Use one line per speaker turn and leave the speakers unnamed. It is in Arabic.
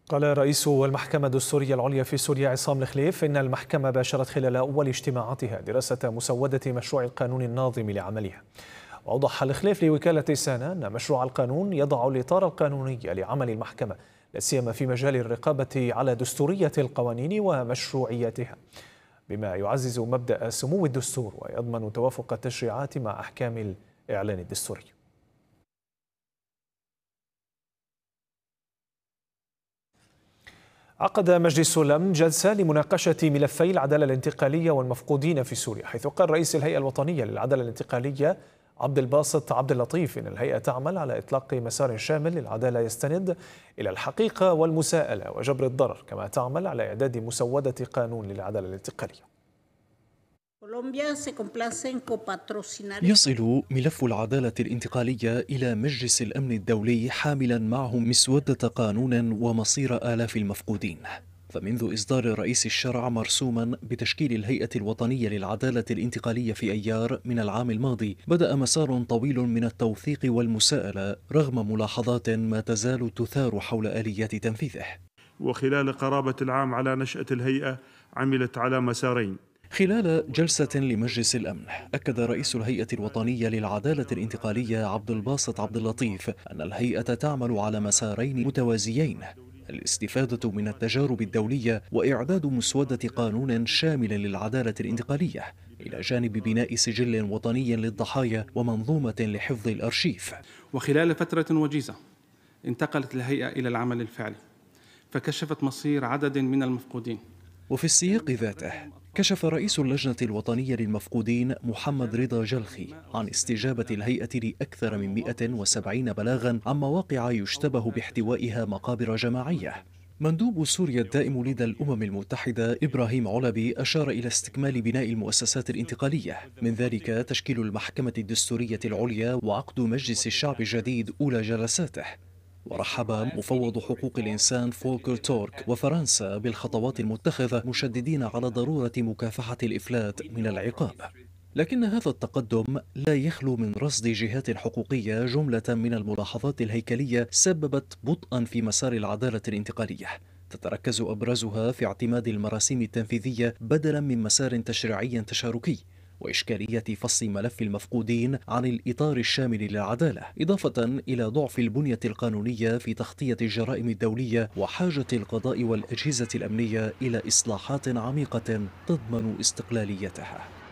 قال رئيس المحكمة الدستورية العليا في سوريا عصام الخليف إن المحكمة باشرت خلال أول اجتماعاتها دراسة مسودة مشروع القانون الناظم لعملها. وأوضح الخليف لوكالة سانا أن مشروع القانون يضع الإطار القانوني لعمل المحكمة، لا سيما في مجال الرقابة على دستورية القوانين ومشروعيتها، بما يعزز مبدأ سمو الدستور ويضمن توافق التشريعات مع أحكام الإعلان الدستوري. عقد مجلس الأمن جلسة لمناقشة ملفي العدالة الانتقالية والمفقودين في سوريا، حيث قال رئيس الهيئة الوطنية للعدالة الانتقالية عبد الباسط عبد اللطيف إن الهيئة تعمل على إطلاق مسار شامل للعدالة يستند إلى الحقيقة والمساءلة وجبر الضرر، كما تعمل على إعداد مسودة قانون للعدالة الانتقالية.
يصل ملف العدالة الانتقالية إلى مجلس الأمن الدولي حاملا معه مسودة قانون ومصير آلاف المفقودين. فمنذ إصدار رئيس الشرع مرسوما بتشكيل الهيئة الوطنية للعدالة الانتقالية في أيار من العام الماضي، بدأ مسار طويل من التوثيق والمساءلة رغم ملاحظات ما تزال تثار حول آليات تنفيذه.
وخلال قرابة العام على نشأة الهيئة عملت على مسارين.
خلال جلسة لمجلس الأمن، أكد رئيس الهيئة الوطنية للعدالة الانتقالية عبد الباسط عبد اللطيف أن الهيئة تعمل على مسارين متوازيين: الاستفادة من التجارب الدولية وإعداد مسودة قانون شامل للعدالة الانتقالية، إلى جانب بناء سجل وطني للضحايا ومنظومة لحفظ الأرشيف.
وخلال فترة وجيزة انتقلت الهيئة إلى العمل الفعلي، فكشفت مصير عدد من المفقودين.
وفي السياق ذاته، كشف رئيس اللجنة الوطنية للمفقودين محمد رضا جلخي عن استجابة الهيئة لأكثر من 170 بلاغا عن مواقع يشتبه باحتوائها مقابر جماعية. مندوب سوريا الدائم لدى الأمم المتحدة إبراهيم علبي أشار إلى استكمال بناء المؤسسات الانتقالية، من ذلك تشكيل المحكمة الدستورية العليا وعقد مجلس الشعب الجديد أولى جلساته. ورحب مفوض حقوق الإنسان فولكر تورك وفرنسا بالخطوات المتخذة، مشددين على ضرورة مكافحة الإفلات من العقاب. لكن هذا التقدم لا يخلو من رصد جهات حقوقية جملة من الملاحظات الهيكلية سببت بطئا في مسار العدالة الانتقالية، تتركز أبرزها في اعتماد المراسيم التنفيذية بدلا من مسار تشريعي تشاركي، وإشكالية فصل ملف المفقودين عن الإطار الشامل للعدالة، إضافة إلى ضعف البنية القانونية في تغطية الجرائم الدولية وحاجة القضاء والأجهزة الأمنية إلى إصلاحات عميقة تضمن استقلاليتها.